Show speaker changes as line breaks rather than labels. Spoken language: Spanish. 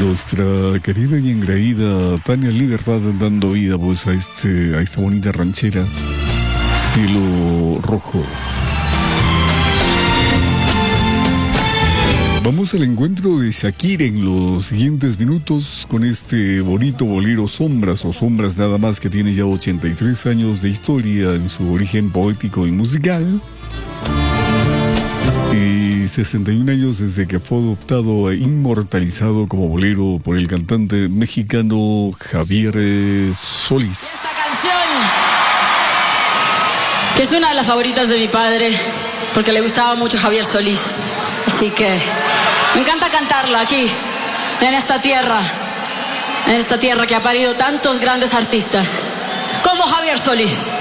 nuestra querida y engreída Tania Libertad dando vida pues a esta bonita ranchera Cielo Rojo. Vamos al encuentro de Shakira en los siguientes minutos con este bonito bolero Sombras o Sombras nada más, que tiene ya 83 años de historia en su origen poético y musical. Y 61 años desde que fue adoptado e inmortalizado como bolero por el cantante mexicano Javier Solís.
Esta canción, que es una de las favoritas de mi padre, porque le gustaba mucho Javier Solís. Así que me encanta cantarla aquí, en esta tierra que ha parido tantos grandes artistas, como Javier Solís.